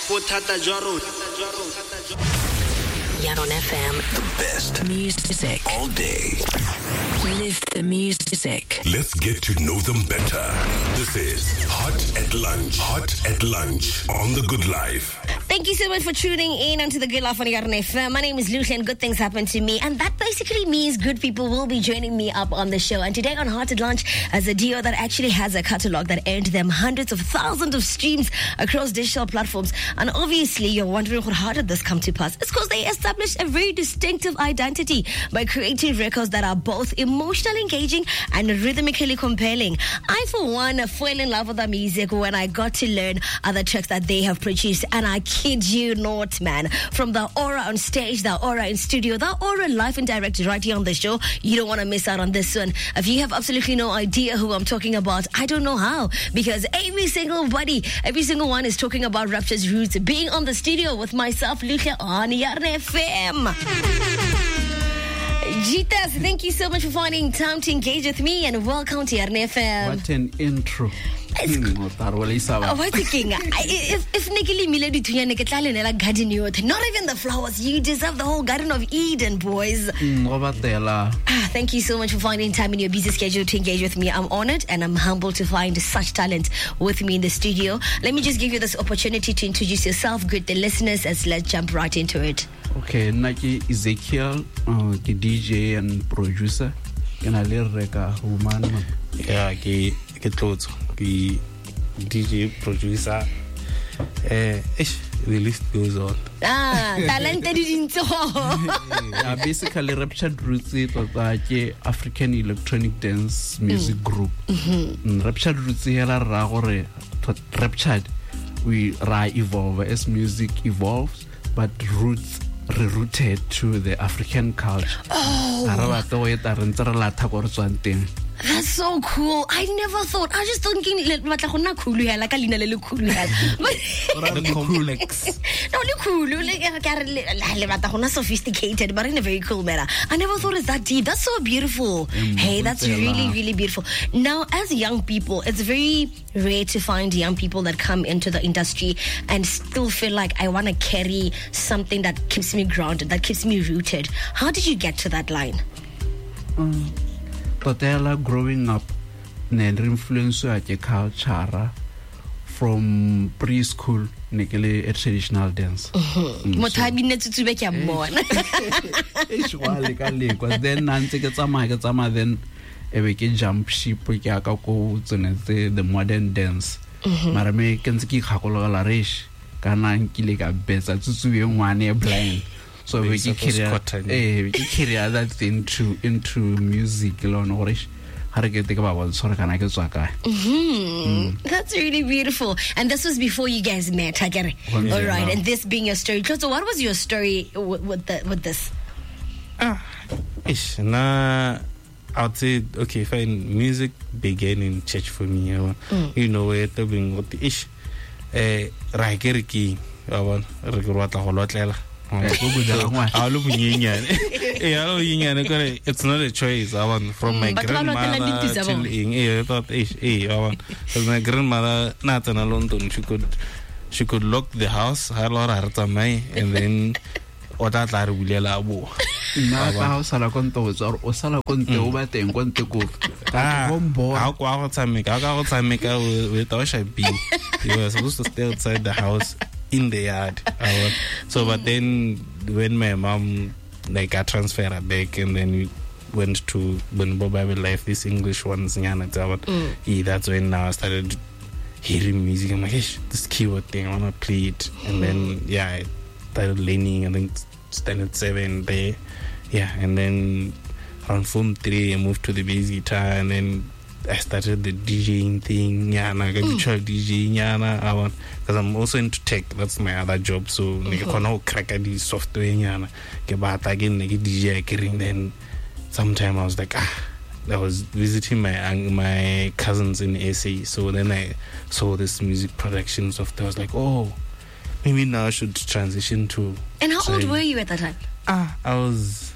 Yaron FM. The best Music. all day. Live the music. Let's get to know them better. This is Hot at Lunch. Hot at Lunch on The Good Life. Thank you so much for tuning in onto the Good Life on Yaron FM. My name is Lucia and good things happen to me. And that basically means good people will be joining me up on the show. And today on Hot at Lunch, as a duo that actually has a catalog that earned them hundreds of thousands of streams across digital platforms. And obviously, you're wondering, how did this come to pass? It's because they established a very distinctive identity by creating records that are both emotionally engaging and rhythmically compelling. I, for one, fell in love with their music when I got to learn other tracks that they have produced. And I kid you not, man. From the aura on stage, the aura in studio, the aura live and direct right here on the show. You don't want to miss out on this one. If you have absolutely no idea who I'm talking about, I don't know how. Because every single one is talking about Rapture's roots being on the studio with myself, Lucia, on Yaron FM. Jitas, thank you so much for finding time to engage with me and welcome to Yaron FM. What an intro. What's thinking? If Nikili Milady Tuyana Catalan garden youth, not even the flowers, you deserve the whole Garden of Eden, boys. Thank you so much for finding time in your busy schedule to engage with me. I'm honored and I'm humbled to find such talent with me in the studio. Let me just give you this opportunity to introduce yourself, greet the listeners, as let's jump right into it. Okay, Naki Ezekiel, the DJ and producer. Can I reka woman? Yeah, the DJ producer. The list goes on. Talented into basically Raptured Roots was like African electronic dance music group. Raptured Roots here are Raptured. We evolve as music evolves, but roots rerouted to the African culture. That's so cool. I never thought. I was just thinking like a complex. No, cool. Like sophisticated, but in a very cool manner. I never thought it's that deep. That's so beautiful. Hey, that's really, really beautiful. Now, as young people, it's very rare to find young people that come into the industry and still feel like I want to carry something that keeps me grounded, that keeps me rooted. How did you get to that line? Totela growing up, and influence the culture from preschool, a traditional dance. Then then a jump ship the modern dance. Marame Kensiki Hakolola Rish, Kana Kilika Besa to one blind. So we carry that into music alone or That's really beautiful. And this was before you guys met, I get it. All right, and this being your story. So what was your story with this? I would say, okay, fine. Music began in church for me. You know, we're talking about the ish. It's not a choice. From my grandmother till my grandmother not in London, she could lock the house, and then we were supposed to stay outside the house in the yard. So but then when my mom got transferred back and then we went to Bible Life, this English ones, that's when now I started hearing music. I'm like, this keyboard thing, I want to play it. And then I started learning. I think standard 7 there. And then around Form 3 I moved to the bass guitar, and then I started the DJing thing, virtual DJing, because I'm also into tech. That's my other job. So I can crack the software, but again, DJ. Then sometime I was like, I was visiting my cousins in SA. So then I saw this music production software. I was like, oh, maybe now I should transition to. And how old were you at that time? I was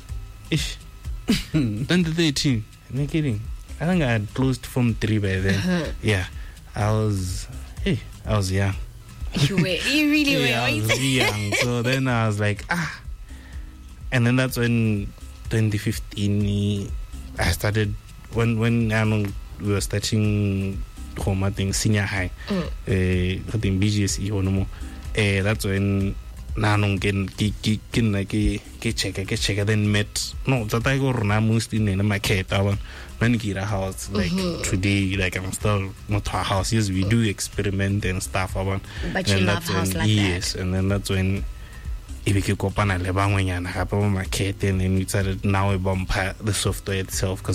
2013. Am I kidding? I think I had closed Form 3 by then. I was young. You really were. Yeah, I was really young. So then I was like, and then that's when 2015 I started when we were starting home, I think senior high, I think BGSE that's when nanong ke check then met no that I go runa mostly in my kid when get a house like today, like I'm still not a house. Yes, we do experiment and stuff but you love house like yes, and then that's when if you go pan a lebangwanyana happen my kid, and then we started now about the software itself, because